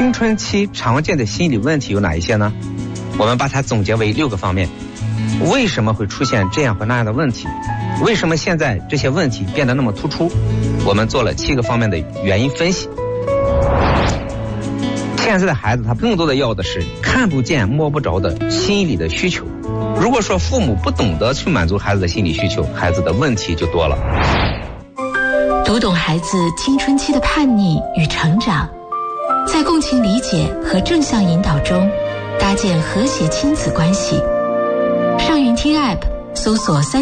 青春期常见的心理问题有哪一些呢？我们把它总结为6个方面。为什么会出现这样或那样的问题？为什么现在这些问题变得那么突出？我们做了7个方面的原因分析。现在的孩子他更多的要的是看不见摸不着的心理的需求。如果说父母不懂得去满足孩子的心理需求，孩子的问题就多了。 读懂孩子青春期的叛逆与成长，在共情理解和正向引导中搭建和谐亲子关系。上云听 App 搜索